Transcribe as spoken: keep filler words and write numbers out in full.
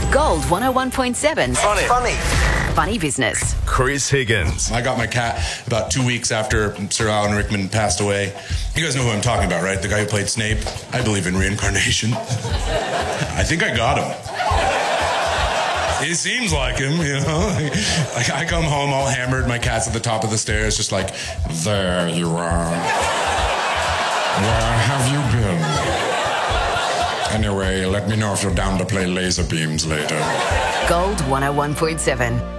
Gold one oh one point seven. Funny. Funny. Funny Business. Chris Higgins. I got my cat about two weeks after Sir Alan Rickman passed away. You guys know who I'm talking about, right? The guy who played Snape. I believe in reincarnation. I think I got him. He seems like him, you know? Like, I come home all hammered, my cat's at the top of the stairs, just like, there you are. Where have you been? Anyway, let me know if you're down to play laser beams later. Gold one oh one point seven.